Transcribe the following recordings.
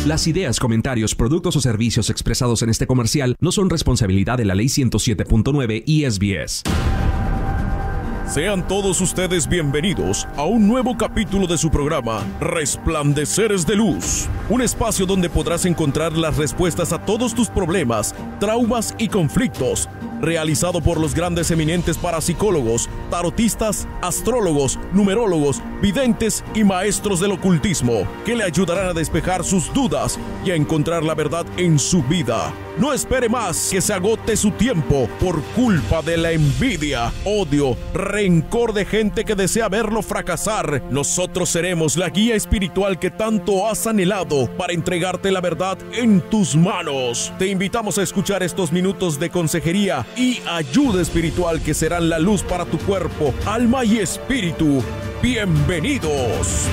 Las ideas, comentarios, productos o servicios expresados en este comercial no son responsabilidad de la Ley 107.9 y SBS. Sean todos ustedes bienvenidos a un nuevo capítulo de su programa Resplandeceres de Luz, un espacio donde podrás encontrar las respuestas a todos tus problemas, traumas y conflictos, realizado por los grandes eminentes parapsicólogos, tarotistas, astrólogos, numerólogos, videntes y maestros del ocultismo, que le ayudarán a despejar sus dudas y a encontrar la verdad en su vida. No espere más que se agote su tiempo por culpa de la envidia, odio, rencor de gente que desea verlo fracasar. Nosotros seremos la guía espiritual que tanto has anhelado para entregarte la verdad en tus manos. Te invitamos a escuchar estos minutos de consejería y ayuda espiritual que serán la luz para tu cuerpo, alma y espíritu. ¡Bienvenidos!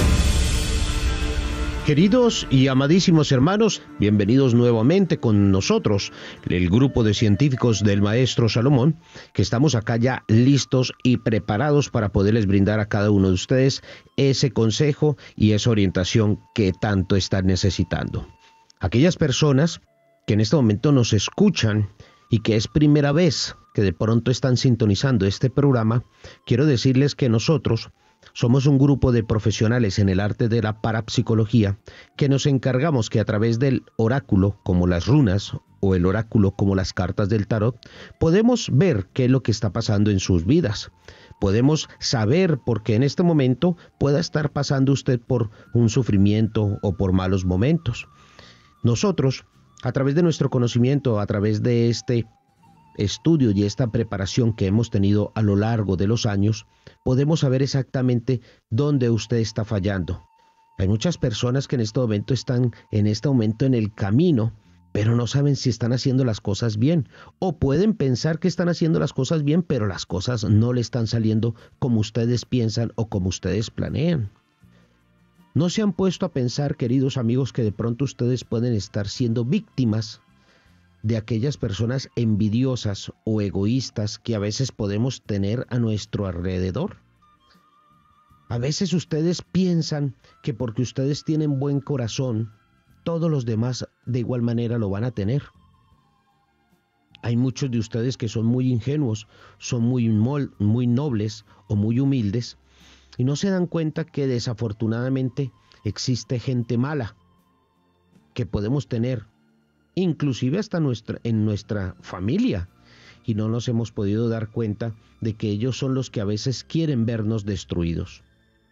Queridos y amadísimos hermanos, bienvenidos nuevamente con nosotros, el grupo de científicos del Maestro Salomón, que estamos acá ya listos y preparados para poderles brindar a cada uno de ustedes ese consejo y esa orientación que tanto están necesitando. Aquellas personas que en este momento nos escuchan y que es primera vez que de pronto están sintonizando este programa, quiero decirles que nosotros somos un grupo de profesionales en el arte de la parapsicología que nos encargamos que a través del oráculo, como las runas, o el oráculo como las cartas del tarot, podemos ver qué es lo que está pasando en sus vidas. Podemos saber por qué en este momento pueda estar pasando usted por un sufrimiento o por malos momentos. Nosotros, a través de nuestro conocimiento, a través de este estudio y esta preparación que hemos tenido a lo largo de los años, podemos saber exactamente dónde usted está fallando. Hay muchas personas que en este momento están en el camino, pero no saben si están haciendo las cosas bien, o pueden pensar que están haciendo las cosas bien, pero las cosas no le están saliendo como ustedes piensan o como ustedes planean. ¿No se han puesto a pensar, queridos amigos, que de pronto ustedes pueden estar siendo víctimas de aquellas personas envidiosas o egoístas que a veces podemos tener a nuestro alrededor? A veces ustedes piensan que porque ustedes tienen buen corazón, todos los demás de igual manera lo van a tener. Hay muchos de ustedes que son muy ingenuos, son muy nobles o muy humildes y no se dan cuenta que desafortunadamente existe gente mala que podemos tener inclusive hasta en nuestra familia, y no nos hemos podido dar cuenta de que ellos son los que a veces quieren vernos destruidos.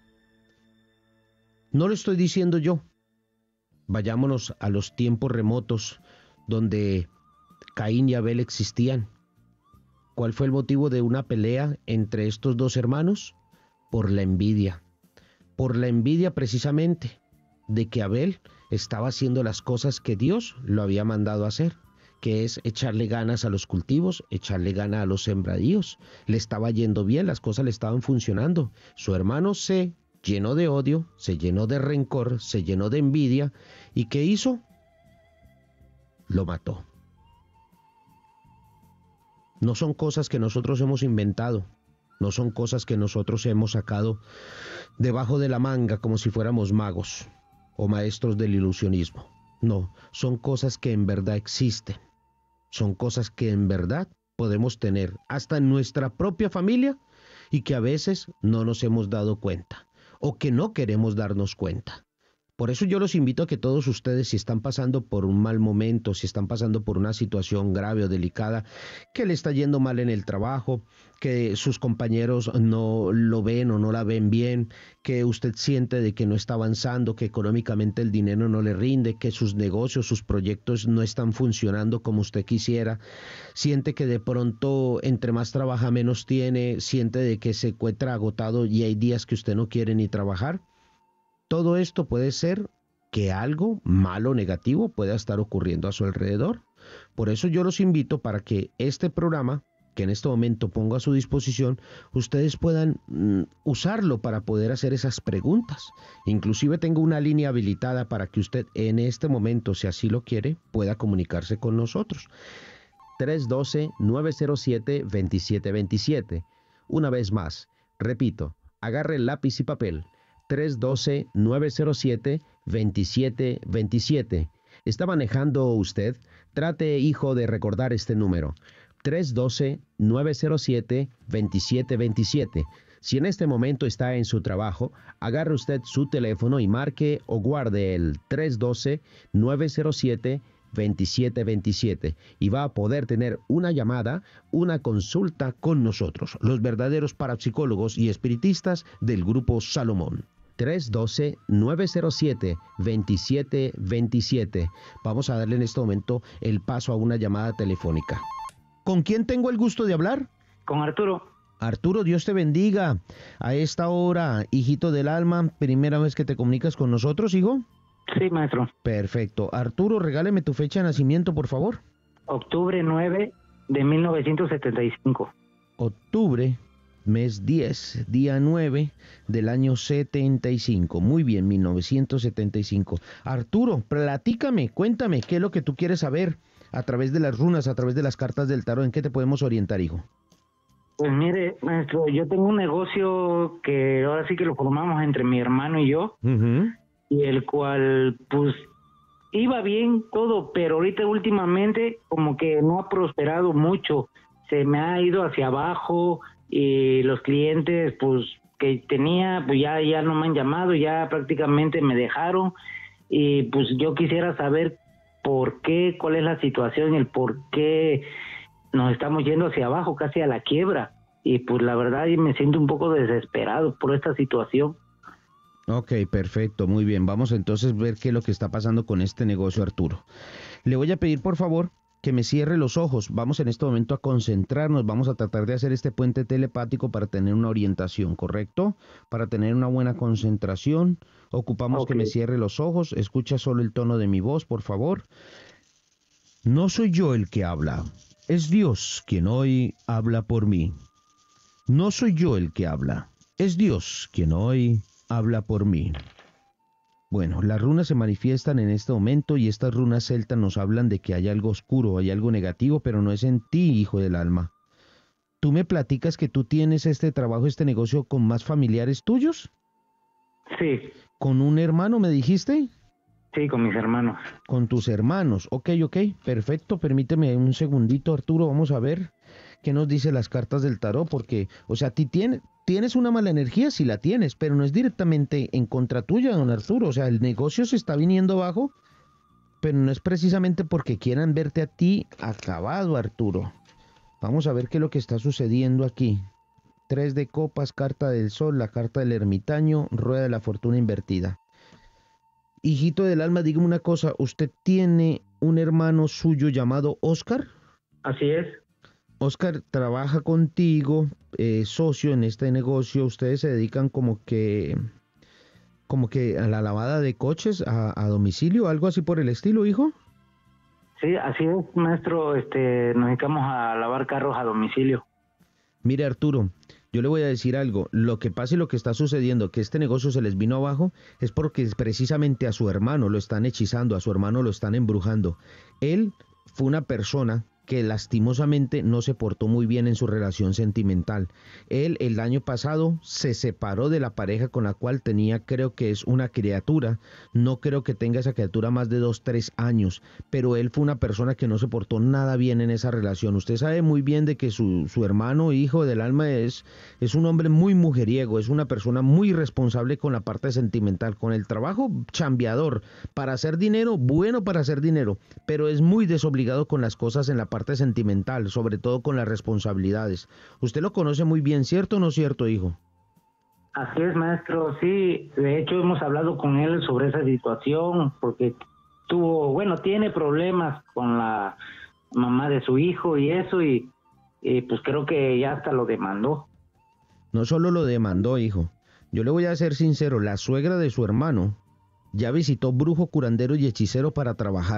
No lo estoy diciendo yo. Vayámonos a los tiempos remotos donde Caín y Abel existían. ¿Cuál fue el motivo de una pelea entre estos dos hermanos? Por la envidia. Por la envidia precisamente de que Abel estaba haciendo las cosas que Dios lo había mandado a hacer, que es echarle ganas a los cultivos, echarle ganas a los sembradíos. Le estaba yendo bien, las cosas le estaban funcionando. Su hermano se llenó de odio, se llenó de rencor, se llenó de envidia. ¿Y qué hizo? Lo mató. No son cosas que nosotros hemos inventado, no son cosas que nosotros hemos sacado debajo de la manga como si fuéramos magos o maestros del ilusionismo. No, son cosas que en verdad existen. Son cosas que en verdad podemos tener hasta en nuestra propia familia y que a veces no nos hemos dado cuenta o que no queremos darnos cuenta. Por eso yo los invito a que todos ustedes, si están pasando por un mal momento, si están pasando por una situación grave o delicada, que le está yendo mal en el trabajo, que sus compañeros no lo ven o no la ven bien, que usted siente de que no está avanzando, que económicamente el dinero no le rinde, que sus negocios, sus proyectos no están funcionando como usted quisiera, siente que de pronto entre más trabaja menos tiene, siente de que se encuentra agotado y hay días que usted no quiere ni trabajar. Todo esto puede ser que algo malo, negativo, pueda estar ocurriendo a su alrededor. Por eso yo los invito para que este programa, que en este momento pongo a su disposición, ustedes puedan usarlo para poder hacer esas preguntas. Inclusive tengo una línea habilitada para que usted en este momento, si así lo quiere, pueda comunicarse con nosotros. 312-907-2727. Una vez más, repito, agarre lápiz y papel. 312-907-2727. 2727. ¿Está manejando usted? Trate, hijo, de recordar este número. 312-907-2727. Si en este momento está en su trabajo, agarre usted su teléfono y marque o guarde el 312-907-2727 y va a poder tener una llamada, una consulta con nosotros, los verdaderos parapsicólogos y espiritistas del Grupo Salomón. 312-907-2727. Vamos a darle en este momento el paso a una llamada telefónica. ¿Con quién tengo el gusto de hablar? Con Arturo. Arturo, Dios te bendiga. A esta hora, hijito del alma, ¿primera vez que te comunicas con nosotros, hijo? Sí, maestro. Perfecto. Arturo, regáleme tu fecha de nacimiento, por favor. Octubre 9 de 1975. Octubre, mes 10, día 9 del año 75. Muy bien, 1975. Arturo, platícame, cuéntame, ¿qué es lo que tú quieres saber a través de las runas, a través de las cartas del tarot? ¿En qué te podemos orientar, hijo? Pues mire, maestro, yo tengo un negocio que ahora sí que lo formamos entre mi hermano y yo, y el cual, pues, iba bien todo, pero ahorita últimamente como que no ha prosperado mucho, se me ha ido hacia abajo y los clientes, pues, que tenía, pues ya no me han llamado, ya prácticamente me dejaron, y pues yo quisiera saber por qué, cuál es la situación, el por qué nos estamos yendo hacia abajo, casi a la quiebra, y pues la verdad me siento un poco desesperado por esta situación. Ok, perfecto, muy bien. Vamos entonces a ver qué es lo que está pasando con este negocio, Arturo. Le voy a pedir, por favor, que me cierre los ojos. Vamos en este momento a concentrarnos, vamos a tratar de hacer este puente telepático para tener una orientación, ¿correcto? Para tener una buena concentración, ocupamos que me cierre los ojos. Escucha solo el tono de mi voz, por favor. No soy yo el que habla. Es Dios quien hoy habla por mí. No soy yo el que habla. Es Dios quien hoy habla por mí. Bueno, las runas se manifiestan en este momento y estas runas celtas nos hablan de que hay algo oscuro, hay algo negativo, pero no es en ti, hijo del alma. ¿Tú me platicas que tú tienes este trabajo, este negocio con más familiares tuyos? Sí. ¿Con un hermano me dijiste? Sí, con mis hermanos. Con tus hermanos, ok, perfecto, permíteme un segundito, Arturo, vamos a ver qué nos dice las cartas del tarot, porque, o sea, ¿tienes una mala energía? Sí la tienes, pero no es directamente en contra tuya, don Arturo, o sea, el negocio se está viniendo abajo, pero no es precisamente porque quieran verte a ti acabado, Arturo. Vamos a ver qué es lo que está sucediendo aquí. 3 de copas, carta del sol, la carta del ermitaño, rueda de la fortuna invertida. Hijito del alma, dígame una cosa, ¿usted tiene un hermano suyo llamado Oscar? Así es. Oscar trabaja contigo, socio en este negocio, ustedes se dedican como que a la lavada de coches a domicilio, algo así por el estilo, hijo. Sí, así es, maestro, nos dedicamos a lavar carros a domicilio. Mire, Arturo, yo le voy a decir algo, lo que pasa y lo que está sucediendo, que este negocio se les vino abajo, es porque precisamente a su hermano lo están hechizando, a su hermano lo están embrujando. Él fue una persona que lastimosamente no se portó muy bien en su relación sentimental. Él el año pasado se separó de la pareja con la cual tenía, creo que es una criatura, no creo que tenga esa criatura más de 2-3 años, pero él fue una persona que no se portó nada bien en esa relación. Usted sabe muy bien de que su hermano, hijo del alma, es un hombre muy mujeriego, es una persona muy responsable con la parte sentimental, con el trabajo chambeador, para hacer dinero, bueno para hacer dinero, pero es muy desobligado con las cosas en la parte sentimental, sobre todo con las responsabilidades. Usted lo conoce muy bien, ¿cierto o no cierto, hijo? Así es, maestro, sí. De hecho, hemos hablado con él sobre esa situación, porque tiene problemas con la mamá de su hijo y eso, y pues creo que ya hasta lo demandó. No solo lo demandó, hijo. Yo le voy a ser sincero, la suegra de su hermano ya visitó brujo, curandero y hechicero para trabajarlo.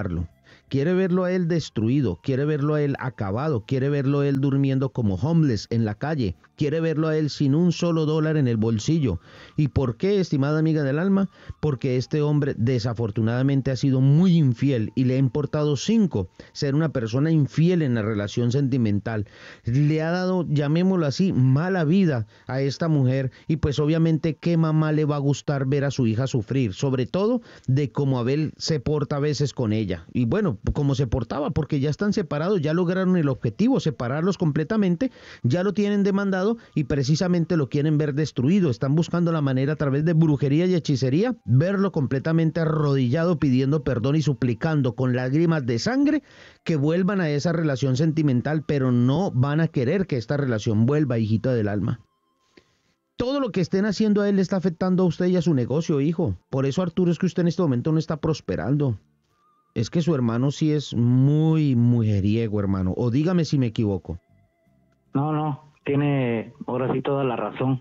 quiere verlo a él destruido, quiere verlo a él acabado, quiere verlo a él durmiendo como homeless en la calle, quiere verlo a él sin un solo dólar en el bolsillo. ¿Y por qué, estimada amiga del alma? Porque este hombre desafortunadamente ha sido muy infiel y le ha importado 5 ser una persona infiel en la relación sentimental. Le ha dado, llamémoslo así, mala vida a esta mujer, y pues obviamente qué mamá le va a gustar ver a su hija sufrir, sobre todo de cómo Abel se porta a veces con ella. Y bueno, como se portaba, porque ya están separados, ya lograron el objetivo, separarlos completamente, ya lo tienen demandado y precisamente lo quieren ver destruido. Están buscando la manera a través de brujería y hechicería, verlo completamente arrodillado pidiendo perdón y suplicando con lágrimas de sangre que vuelvan a esa relación sentimental, pero no van a querer que esta relación vuelva, hijita del alma. Todo lo que estén haciendo a él le está afectando a usted y a su negocio, hijo. Por eso, Arturo, es que usted en este momento no está prosperando. Es que su hermano sí es muy mujeriego, hermano. O dígame si me equivoco. No, tiene ahora sí toda la razón.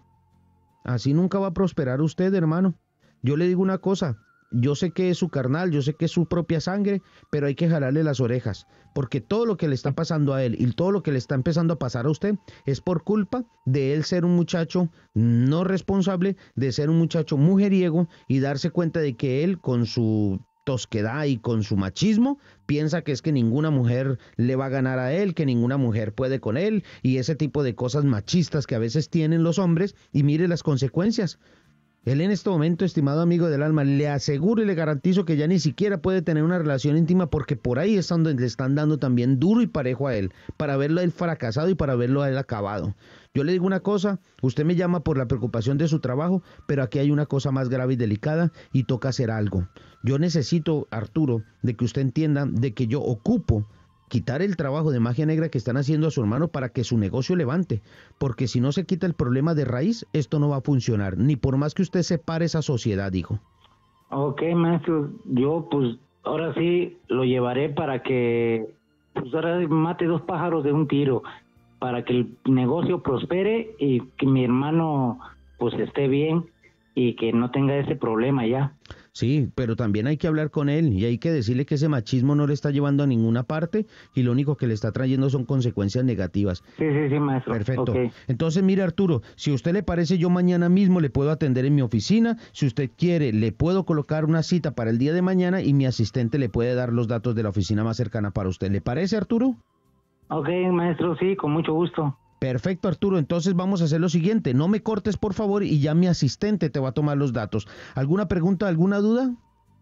Así nunca va a prosperar usted, hermano. Yo le digo una cosa. Yo sé que es su carnal, yo sé que es su propia sangre, pero hay que jalarle las orejas, porque todo lo que le está pasando a él y todo lo que le está empezando a pasar a usted es por culpa de él ser un muchacho no responsable, de ser un muchacho mujeriego y darse cuenta de que él con su tosquedad y con su machismo piensa que es que ninguna mujer le va a ganar a él, que ninguna mujer puede con él y ese tipo de cosas machistas que a veces tienen los hombres, y mire las consecuencias. Él en este momento, estimado amigo del alma, le aseguro y le garantizo que ya ni siquiera puede tener una relación íntima, porque por ahí es donde le están dando también duro y parejo a él, para verlo a él fracasado y para verlo a él acabado. Yo le digo una cosa, usted me llama por la preocupación de su trabajo, pero aquí hay una cosa más grave y delicada y toca hacer algo. Yo necesito, Arturo, de que usted entienda de que yo ocupo quitar el trabajo de magia negra que están haciendo a su hermano para que su negocio levante, porque si no se quita el problema de raíz, esto no va a funcionar, ni por más que usted separe esa sociedad, hijo. Ok, maestro, yo pues ahora sí lo llevaré para que pues ahora mate 2 pájaros de un tiro, para que el negocio prospere y que mi hermano pues esté bien y que no tenga ese problema ya. Sí, pero también hay que hablar con él y hay que decirle que ese machismo no le está llevando a ninguna parte y lo único que le está trayendo son consecuencias negativas. Sí, maestro. Perfecto. Okay. Entonces, mire, Arturo, si a usted le parece, yo mañana mismo le puedo atender en mi oficina. Si usted quiere, le puedo colocar una cita para el día de mañana y mi asistente le puede dar los datos de la oficina más cercana para usted. ¿Le parece, Arturo? Ok, maestro, sí, con mucho gusto. Perfecto, Arturo, entonces vamos a hacer lo siguiente, no me cortes por favor y ya mi asistente te va a tomar los datos. ¿Alguna pregunta, alguna duda?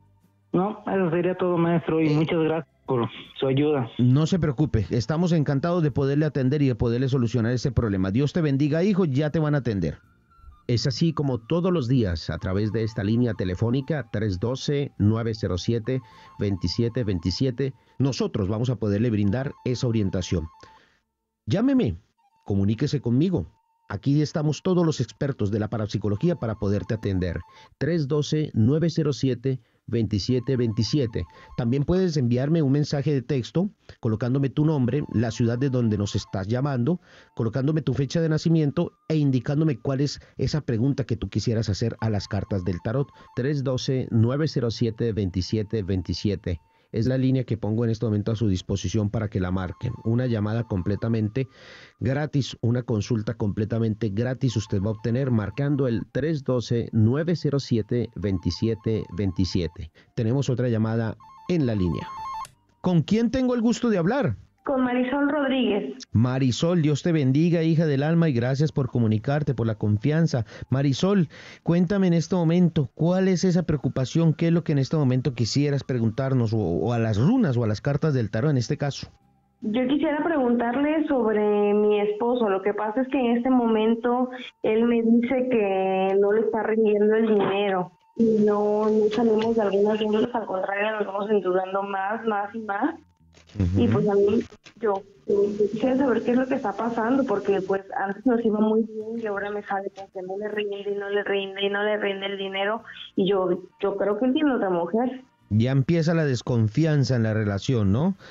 No, eso sería todo, maestro, y muchas gracias por su ayuda. No se preocupe, estamos encantados de poderle atender y de poderle solucionar ese problema. Dios te bendiga, hijo, ya te van a atender. Es así como todos los días, a través de esta línea telefónica 312-907-2727, nosotros vamos a poderle brindar esa orientación. Llámeme. Comuníquese conmigo. Aquí estamos todos los expertos de la parapsicología para poderte atender. 312-907-2727. También puedes enviarme un mensaje de texto colocándome tu nombre, la ciudad de donde nos estás llamando, colocándome tu fecha de nacimiento e indicándome cuál es esa pregunta que tú quisieras hacer a las cartas del tarot. 312-907-2727. Es la línea que pongo en este momento a su disposición para que la marquen. Una llamada completamente gratis, una consulta completamente gratis usted va a obtener marcando el 312-907-2727. Tenemos otra llamada en la línea. ¿Con quién tengo el gusto de hablar? Con Marisol Rodríguez. Marisol, Dios te bendiga, hija del alma, y gracias por comunicarte, por la confianza. Marisol, cuéntame en este momento, ¿cuál es esa preocupación? ¿Qué es lo que en este momento quisieras preguntarnos, o a las runas, o a las cartas del tarot en este caso? Yo quisiera preguntarle sobre mi esposo. Lo que pasa es que en este momento él me dice que no le está rindiendo el dinero. Y no salimos de algunas deudas, al contrario, nos vamos endeudando más y más. Y pues a mí, yo quisiera saber qué es lo que está pasando, porque pues antes nos iba muy bien y ahora me sale que no le rinde el dinero, y yo creo que él tiene otra mujer. Ya empieza la desconfianza en la relación, ¿no?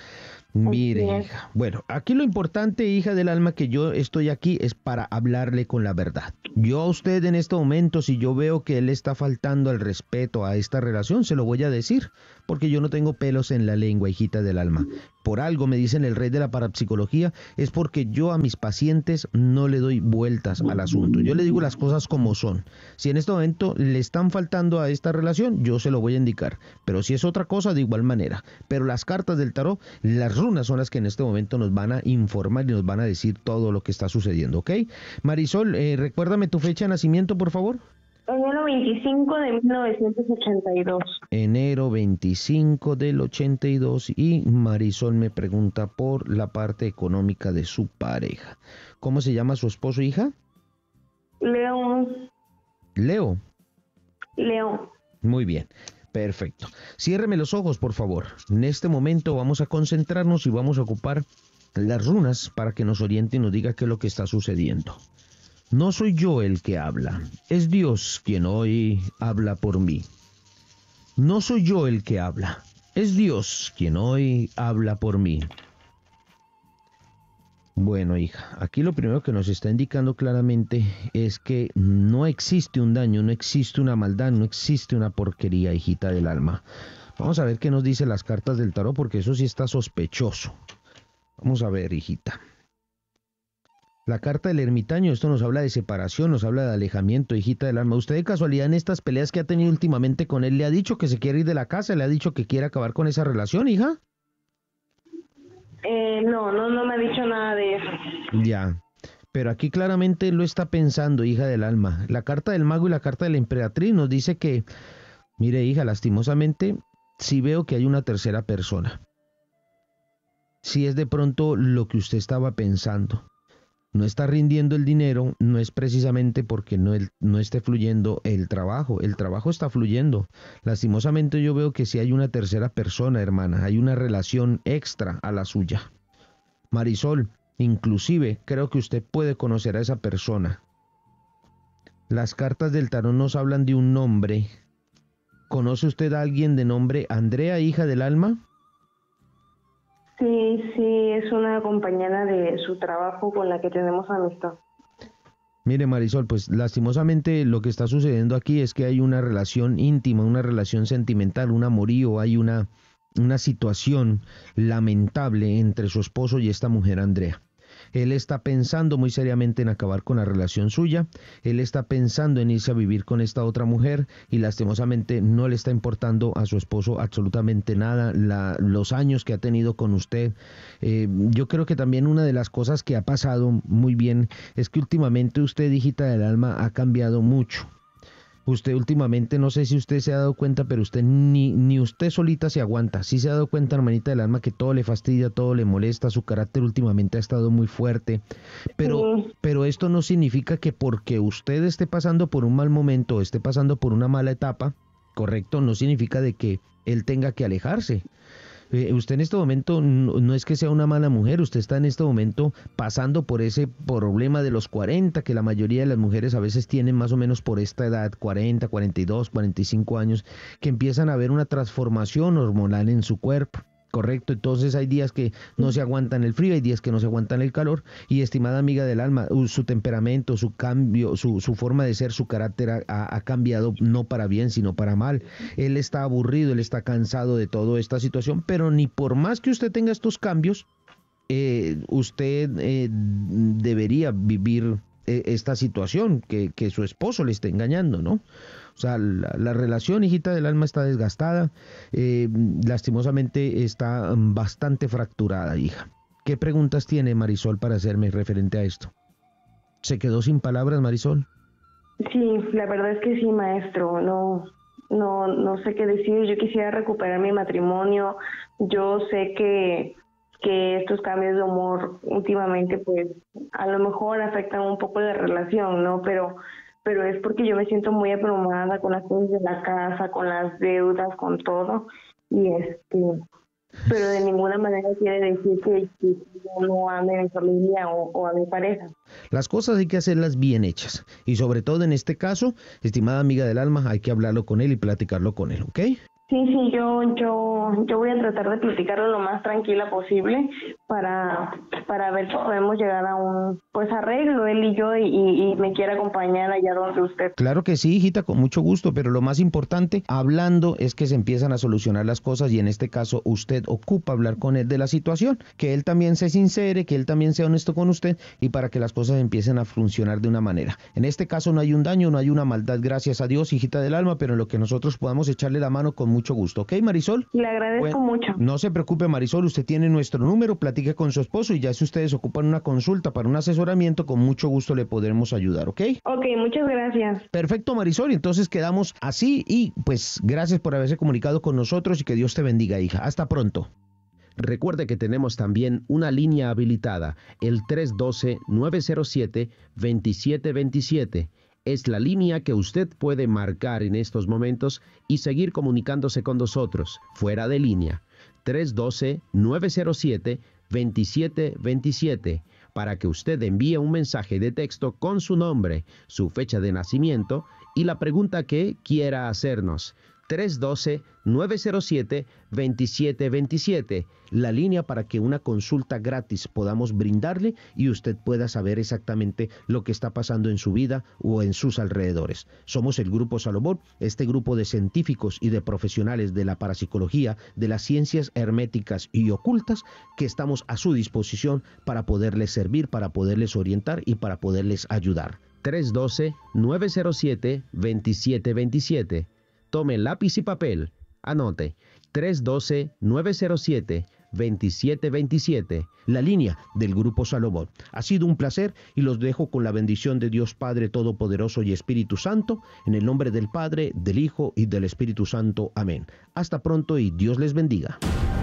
Mire, hija. Bueno, aquí lo importante, hija del alma, que yo estoy aquí es para hablarle con la verdad. Yo a usted en este momento, si yo veo que él está faltando al respeto a esta relación, se lo voy a decir, porque yo no tengo pelos en la lengua, hijita del alma. Por algo me dicen el rey de la parapsicología, es porque yo a mis pacientes no le doy vueltas al asunto. Yo le digo las cosas como son. Si en este momento le están faltando a esta relación, yo se lo voy a indicar. Pero si es otra cosa, de igual manera. Pero las cartas del tarot, las runas son las que en este momento nos van a informar y nos van a decir todo lo que está sucediendo, ¿ok? Marisol, recuérdame tu fecha de nacimiento, por favor. Enero 25 de 1982. Enero 25 del 82, y Marisol me pregunta por la parte económica de su pareja. ¿Cómo se llama su esposo, hija? León. Leo. León. Muy bien, perfecto. Ciérreme los ojos, por favor. En este momento vamos a concentrarnos y vamos a ocupar las runas para que nos oriente y nos diga qué es lo que está sucediendo. No soy yo el que habla, es Dios quien hoy habla por mí. No soy yo el que habla, es Dios quien hoy habla por mí. Bueno, hija, aquí lo primero que nos está indicando claramente es que no existe un daño, no existe una maldad, no existe una porquería, hijita del alma. Vamos a ver qué nos dicen las cartas del tarot, porque eso sí está sospechoso. Vamos a ver, hijita. La carta del ermitaño, esto nos habla de separación, nos habla de alejamiento, hijita del alma. ¿Usted de casualidad en estas peleas que ha tenido últimamente con él, le ha dicho que se quiere ir de la casa, le ha dicho que quiere acabar con esa relación, hija? No me ha dicho nada de eso. Ya, pero aquí claramente lo está pensando, hija del alma. La carta del mago y la carta de la emperatriz nos dice que, mire, hija, lastimosamente, sí veo que hay una tercera persona. Si es de pronto lo que usted estaba pensando. No está rindiendo el dinero, no es precisamente porque no esté fluyendo el trabajo está fluyendo. Lastimosamente yo veo que sí hay una tercera persona, hermana, hay una relación extra a la suya. Marisol, inclusive creo que usted puede conocer a esa persona. Las cartas del tarot nos hablan de un nombre. ¿Conoce usted a alguien de nombre Andrea, hija del alma? Sí, es una compañera de su trabajo con la que tenemos amistad. Mire, Marisol, pues lastimosamente lo que está sucediendo aquí es que hay una relación íntima, una relación sentimental, un amorío, hay una situación lamentable entre su esposo y esta mujer Andrea. Él está pensando muy seriamente en acabar con la relación suya, él está pensando en irse a vivir con esta otra mujer y lastimosamente no le está importando a su esposo absolutamente nada, los años que ha tenido con usted. Yo creo que también una de las cosas que ha pasado muy bien es que últimamente usted, hijita del alma, ha cambiado mucho. Usted últimamente, no sé si usted se ha dado cuenta, pero usted ni usted solita se aguanta. Sí se ha dado cuenta, hermanita del alma, que todo le fastidia, todo le molesta, su carácter últimamente ha estado muy fuerte. Pero esto no significa que porque usted esté pasando por un mal momento, esté pasando por una mala etapa, correcto, no significa de que él tenga que alejarse. Usted en este momento no es que sea una mala mujer, usted está en este momento pasando por ese problema de los 40, que la mayoría de las mujeres a veces tienen más o menos por esta edad, 40, 42, 45 años, que empiezan a ver una transformación hormonal en su cuerpo. Correcto, entonces hay días que no se aguantan el frío, hay días que no se aguantan el calor, y estimada amiga del alma, su temperamento, su cambio, su forma de ser, su carácter ha cambiado no para bien, sino para mal. Él está aburrido, él está cansado de toda esta situación, pero ni por más que usted tenga estos cambios, usted debería vivir esta situación, que su esposo le esté engañando, ¿no? O sea, la relación, hijita del alma, está desgastada, lastimosamente está bastante fracturada, hija. ¿Qué preguntas tiene Marisol para hacerme referente a esto? ¿Se quedó sin palabras, Marisol? Sí, la verdad es que sí, maestro, no sé qué decir. Yo quisiera recuperar mi matrimonio. Yo sé que estos cambios de humor últimamente, pues, a lo mejor afectan un poco la relación, ¿no? Pero es porque yo me siento muy abrumada con las cosas de la casa, con las deudas, con todo, pero de ninguna manera quiere decir que yo no ame a mi familia o a mi pareja. Las cosas hay que hacerlas bien hechas, y sobre todo en este caso, estimada amiga del alma, hay que hablarlo con él y platicarlo con él, ¿ok? Sí, yo voy a tratar de platicarlo lo más tranquila posible para ver si podemos llegar a un arreglo, él y yo, y me quiere acompañar allá donde usted. Claro que sí, hijita, con mucho gusto, pero lo más importante, hablando, es que se empiezan a solucionar las cosas, y en este caso usted ocupa hablar con él de la situación, que él también se sincere, que él también sea honesto con usted, y para que las cosas empiecen a funcionar de una manera. En este caso no hay un daño, no hay una maldad, gracias a Dios, hijita del alma, pero en lo que nosotros podamos echarle la mano con mucho gusto. ¿Ok, Marisol? Le agradezco mucho. No se preocupe, Marisol, usted tiene nuestro número, platique con su esposo, y ya si ustedes ocupan una consulta para un asesoramiento, con mucho gusto le podremos ayudar, ¿ok? Ok, muchas gracias. Perfecto, Marisol, entonces quedamos así, y pues gracias por haberse comunicado con nosotros, y que Dios te bendiga, hija. Hasta pronto. Recuerde que tenemos también una línea habilitada, el 312-907-2727. Es la línea que usted puede marcar en estos momentos y seguir comunicándose con nosotros, fuera de línea. 312-907-2727, para que usted envíe un mensaje de texto con su nombre, su fecha de nacimiento y la pregunta que quiera hacernos. 312-907-2727, la línea para que una consulta gratis podamos brindarle y usted pueda saber exactamente lo que está pasando en su vida o en sus alrededores. Somos el Grupo Salomón, este grupo de científicos y de profesionales de la parapsicología, de las ciencias herméticas y ocultas, que estamos a su disposición para poderles servir, para poderles orientar y para poderles ayudar. 312-907-2727. Tome lápiz y papel, anote, 312-907-2727, la línea del Grupo Salomón. Ha sido un placer y los dejo con la bendición de Dios Padre Todopoderoso y Espíritu Santo, en el nombre del Padre, del Hijo y del Espíritu Santo. Amén. Hasta pronto y Dios les bendiga.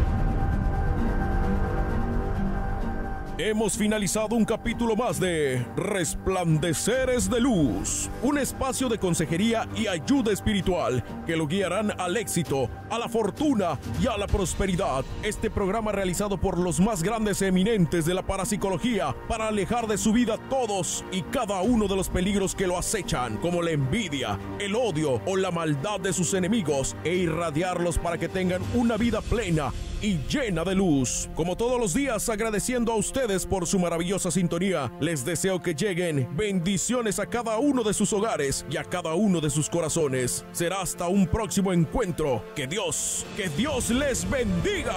Hemos finalizado un capítulo más de Resplandeceres de Luz, un espacio de consejería y ayuda espiritual que lo guiarán al éxito, a la fortuna y a la prosperidad. Este programa realizado por los más grandes eminentes de la parapsicología para alejar de su vida todos y cada uno de los peligros que lo acechan, como la envidia, el odio o la maldad de sus enemigos, e irradiarlos para que tengan una vida plena y llena de luz. Como todos los días, agradeciendo a ustedes por su maravillosa sintonía, les deseo que lleguen bendiciones a cada uno de sus hogares y a cada uno de sus corazones. Será hasta un próximo encuentro. Que Dios les bendiga.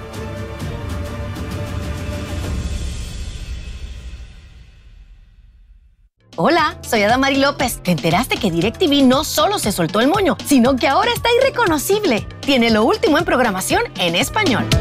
Hola, soy Adamari López. ¿Te enteraste que DirecTV no solo se soltó el moño, sino que ahora está irreconocible? Tiene lo último en programación en español.